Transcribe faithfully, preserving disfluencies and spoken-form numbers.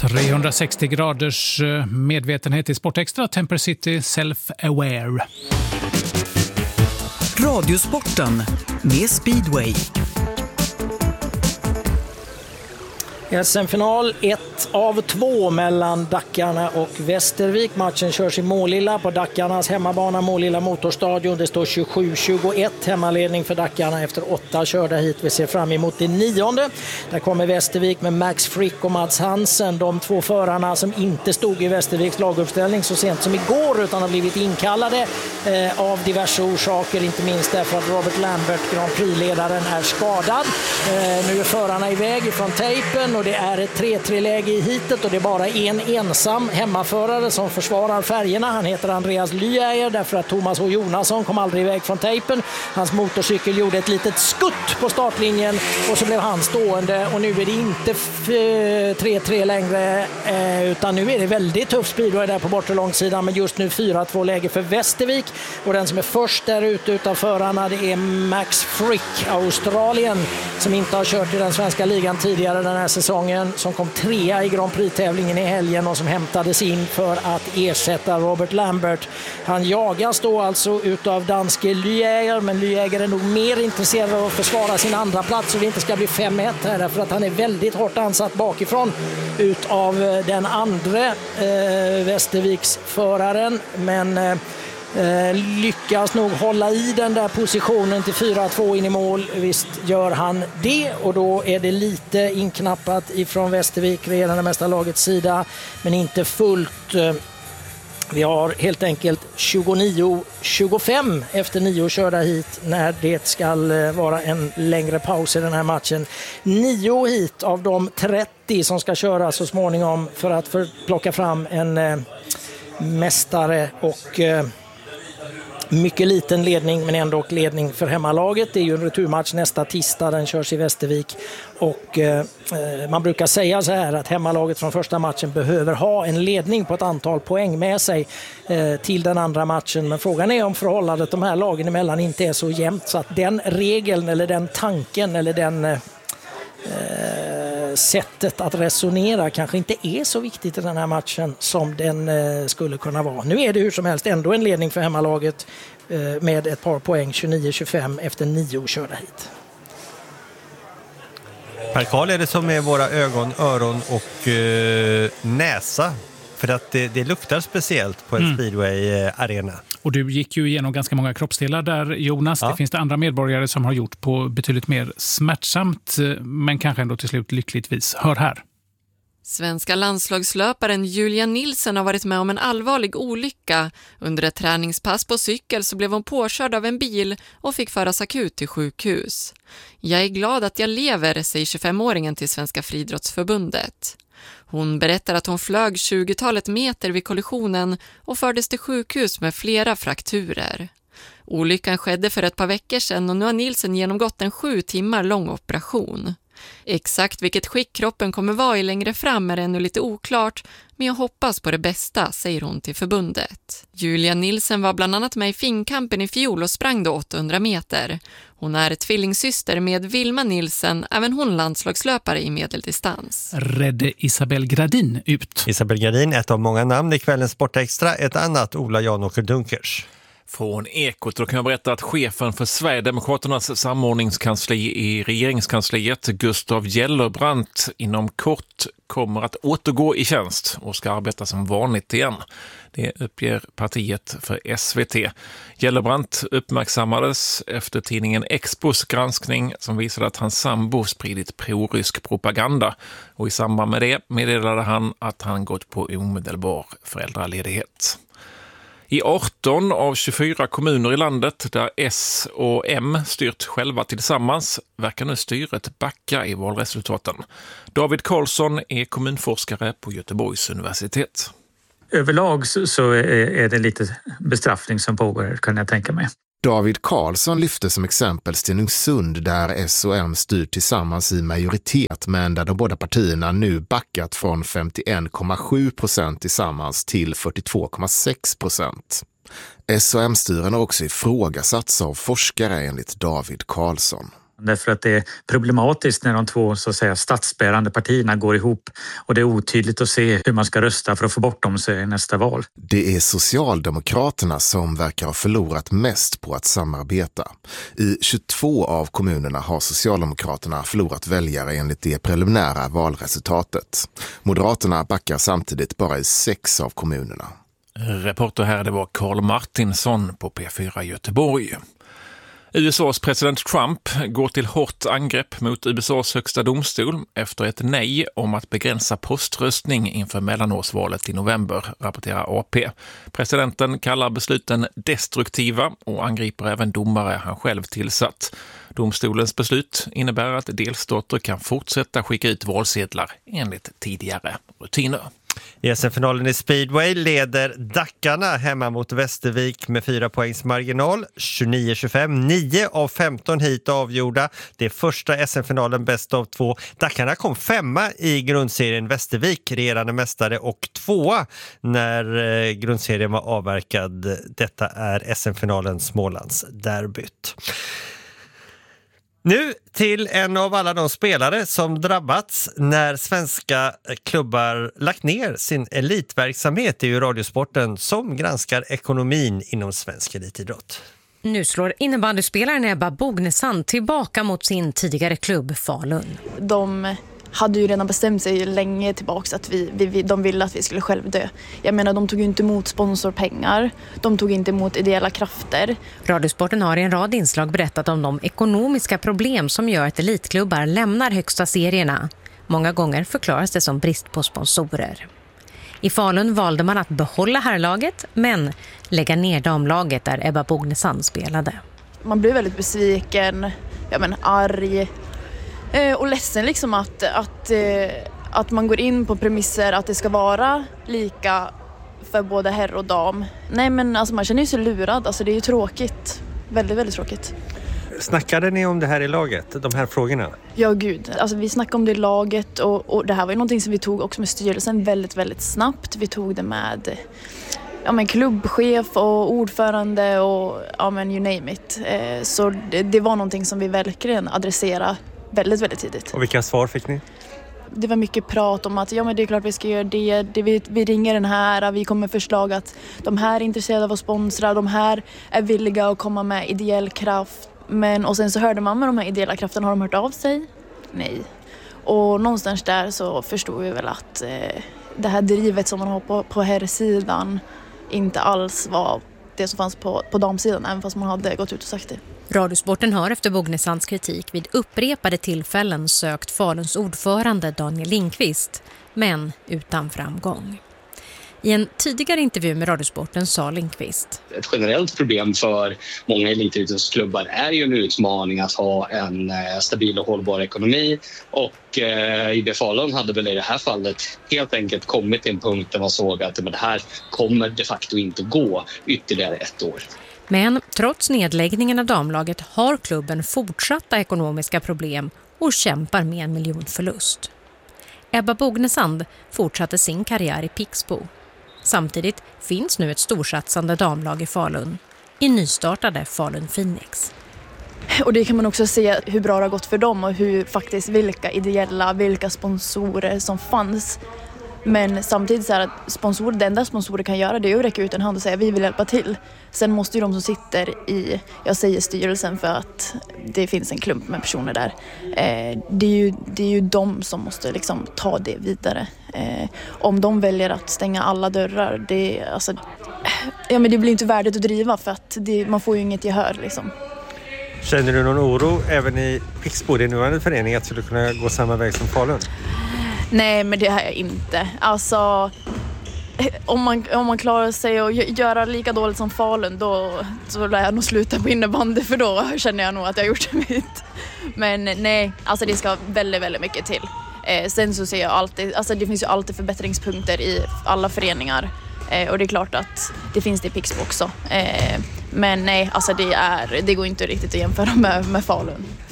trehundrasextio graders medvetenhet i Sportextra, Temper City Self-Aware. Radiosporten med Speedway. S M-final ett av två mellan Dackarna och Västervik. Matchen körs i Målilla på Dackarnas hemmabana, Målilla motorstadion. Det står tjugosju tjugoett, hemmaledning för Dackarna efter åtta körda hit. Vi ser fram emot det nionde. Där kommer Västervik med Max Frick och Mats Hansen. De två förarna som inte stod i Västerviks laguppställning så sent som igår utan har blivit inkallade eh, av diverse orsaker. Inte minst därför att Robert Lambert, Grand Prix-ledaren, är skadad. Eh, nu är förarna iväg från tejpen och det är ett tre tre-läge i hitet och det är bara en ensam hemmaförare som försvarar färgerna. Han heter Andreas Lyayer därför att Thomas H. Jonasson kom aldrig iväg från tejpen. Hans motorcykel gjorde ett litet skutt på startlinjen och så blev han stående och nu är det inte tre tre längre utan nu är det väldigt tuff speedway där på bortre långsidan, men just nu fyra två läge för Västervik och den som är först där ute utav förarna det är Max Frick, Australien, som inte har kört i den svenska ligan tidigare den här säsongen, som kom trea i Grand Prix-tävlingen i helgen och som hämtades in för att ersätta Robert Lambert. Han jagas då alltså utav danske Lyayer, men Lyayer är nog mer intresserad av att försvara sin andra plats så det inte ska bli fem ett här, därför att han är väldigt hårt ansatt bakifrån utav den andra eh, Västerviks föraren, men eh, Eh, lyckas nog hålla i den där positionen till fyra två in i mål. Visst gör han det och då är det lite inknappat ifrån Västervik, redan det mesta lagets sida, men inte fullt. Eh, vi har helt enkelt tjugonio tjugofem efter nio körda hit när det ska vara en längre paus i den här matchen. Nio hit av de trettio som ska köra så småningom för att för, plocka fram en eh, mästare och eh, mycket liten ledning, men ändå ledning för hemmalaget. Det är ju en returmatch nästa tisdag, den körs i Västervik och eh, man brukar säga så här att hemmalaget från första matchen behöver ha en ledning på ett antal poäng med sig eh, till den andra matchen, men frågan är om förhållandet de här lagen emellan inte är så jämnt så att den regeln eller den tanken eller den eh, sättet att resonera kanske inte är så viktigt i den här matchen som den eh, skulle kunna vara. Nu är det hur som helst ändå en ledning för hemmalaget eh, med ett par poäng, tjugonio tjugofem efter nio körda hit. Per Karl, är det som med våra ögon, öron och eh, näsa? För att det, det luktar speciellt på en mm. speedway-arena. Och du gick ju igenom ganska många kroppsdelar där, Jonas. Ja. Det finns det andra medborgare som har gjort på betydligt mer smärtsamt, men kanske ändå till slut lyckligtvis. Hör här. Svenska landslagslöparen Julia Nilsson har varit med om en allvarlig olycka. Under ett träningspass på cykel så blev hon påkörd av en bil och fick föras akut till sjukhus. Jag är glad att jag lever, säger tjugofemåringen till Svenska Friidrottsförbundet. Hon berättar att hon flög tjugotalet meter vid kollisionen och fördes till sjukhus med flera frakturer. Olyckan skedde för ett par veckor sedan och nu har Nilsson genomgått en sju timmar lång operation. Exakt vilket skick kroppen kommer vara i längre fram är ännu lite oklart, men jag hoppas på det bästa, säger hon till förbundet. Julia Nilsson var bland annat med i finkampen i fjol och sprang då åttahundra meter. Hon är tvillingsyster med Vilma Nilsson, även hon landslagslöpare i medeldistans. Redde Isabel Gradin ut. Isabel Gradin, ett av många namn i kvällens Sportextra, ett annat Ola Janåker Dunkers. Från Ekot, då kan jag berätta att chefen för Sverigedemokraternas samordningskansli i regeringskansliet, Gustav Gellerbrandt, inom kort kommer att återgå i tjänst och ska arbeta som vanligt igen. Det uppger partiet för S V T. Gellerbrandt uppmärksammades efter tidningen Expos granskning som visade att hans sambo spridit prorysk propaganda. Och i samband med det meddelade han att han gått på omedelbar föräldraledighet. I arton av tjugofyra kommuner i landet där S och M styrt själva tillsammans verkar nu styret backa i valresultaten. David Karlsson är kommunforskare på Göteborgs universitet. Överlag så är det lite bestraffning som pågår, kan jag tänka mig. David Karlsson lyfte som exempel Stenungsund där S och M styrt tillsammans i majoritet, men där de båda partierna nu backat från femtioen komma sju procent tillsammans till fyrtiotvå komma sex procent. S och M-styren har också ifrågasatts av forskare enligt David Karlsson. Därför att det är problematiskt när de två så att säga statsbärande partierna går ihop och det är otydligt att se hur man ska rösta för att få bort dem i nästa val. Det är Socialdemokraterna som verkar ha förlorat mest på att samarbeta. I tjugotvå av kommunerna har Socialdemokraterna förlorat väljare enligt det preliminära valresultatet. Moderaterna backar samtidigt bara i sex av kommunerna. Reporter här, det var Carl Martinsson på P fyra Göteborg. U S A:s president Trump går till hårt angrepp mot U S A:s högsta domstol efter ett nej om att begränsa poströstning inför mellanårsvalet i november, rapporterar A P. Presidenten kallar besluten destruktiva och angriper även domare han själv tillsatt. Domstolens beslut innebär att delstater kan fortsätta skicka ut valsedlar enligt tidigare rutiner. I S M-finalen i speedway leder Dackarna hemma mot Västervik med fyra poängs marginal, tjugonio tjugofem, nio av femton hit avgjorda. Det är första S M-finalen bäst av två. Dackarna kom femma i grundserien, Västervik regerande mästare och tvåa när grundserien var avverkad. Detta är S M-finalen Smålands derbyt. Nu till en av alla de spelare som drabbats när svenska klubbar lagt ner sin elitverksamhet i Radiosporten som granskar ekonomin inom svensk elitidrott. Nu slår innebandyspelaren Ebba Bognesand tillbaka mot sin tidigare klubb Falun. De hade ju redan bestämt sig länge tillbaka att vi, vi, de ville att vi skulle själv dö. Jag menar, de tog ju inte emot sponsorpengar, de tog inte emot ideella krafter. Radiosporten har i en rad inslag berättat om de ekonomiska problem som gör att elitklubbar lämnar högsta serierna. Många gånger förklaras det som brist på sponsorer. I Falun valde man att behålla herrlaget men lägga ner damlaget där Ebba Bognesand spelade. Man blev väldigt besviken, ja men arg. Och ledsen liksom att, att, att man går in på premisser att det ska vara lika för både herr och dam. Nej men alltså man känner ju sig lurad, alltså det är ju tråkigt. Väldigt, väldigt tråkigt. Snackade ni om det här i laget, de här frågorna? Ja gud, alltså vi snackade om det i laget och, och det här var ju någonting som vi tog också med styrelsen väldigt, väldigt snabbt. Vi tog det med ja, men klubbchef och ordförande och ja men you name it. Så det, det var någonting som vi verkligen adresserade väldigt, väldigt tidigt. Och vilka svar fick ni? Det var mycket prat om att ja, men det är klart vi ska göra det. det vi, vi ringer den här, vi kommer förslag att de här är intresserade av att sponsra, de här är villiga att komma med ideell kraft. Men, och sen så hörde man med de här ideella krafterna, har de hört av sig? Nej. Och någonstans där så förstod vi väl att eh, det här drivet som man har på, på herrsidan inte alls var det som fanns på, på damsidan, även fast man hade gått ut och sagt det. Radiosporten har efter Bognesands kritik vid upprepade tillfällen sökt Faluns ordförande Daniel Lindqvist, men utan framgång. I en tidigare intervju med Radiosporten sa Lindqvist: ett generellt problem för många elitidrottsklubbar är ju en utmaning att ha en stabil och hållbar ekonomi, och eh, I B Falun hade väl i det här fallet helt enkelt kommit till en punkt där man såg att men det här kommer de facto inte gå ytterligare ett år. Men trots nedläggningen av damlaget har klubben fortsatta ekonomiska problem och kämpar med en miljonförlust. Ebba Bognesand fortsatte sin karriär i Pixbo. Samtidigt finns nu ett storsatsande damlag i Falun, i nystartade Falun Phoenix. Och det kan man också se hur bra det har gått för dem och hur faktiskt vilka ideella, vilka sponsorer som fanns. Men samtidigt så är att sponsor, det enda sponsorer kan göra det är att räcka ut en hand och säga vi vill hjälpa till. Sen måste ju de som sitter i, jag säger styrelsen för att det finns en klump med personer där. Eh, det, är ju, det är ju de som måste liksom ta det vidare. Eh, om de väljer att stänga alla dörrar, det, alltså, ja, men det blir inte värdigt att driva för att det, man får ju inget gehör liksom. Känner du någon oro även i Pixbo, din nuvarande förening, att skulle kunna gå samma väg som Falun? Nej, men det har jag inte. Alltså, om man, om man klarar sig att göra lika dåligt som Falun, då så lär jag nog sluta på innebandy, för då känner jag nog att jag har gjort mitt. Men nej, alltså det ska väldigt, väldigt mycket till. Eh, sen så ser jag alltid, alltså det finns ju alltid förbättringspunkter i alla föreningar. Eh, och det är klart att det finns det i Pixbo också. Eh, men nej, alltså det, är, det går inte riktigt att jämföra med, med Falun.